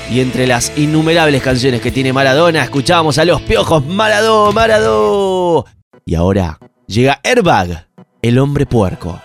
Y entre las innumerables canciones que tiene Maradona, escuchábamos a Los Piojos, Maradó, Maradó. Y ahora llega Airbag, el hombre puerco.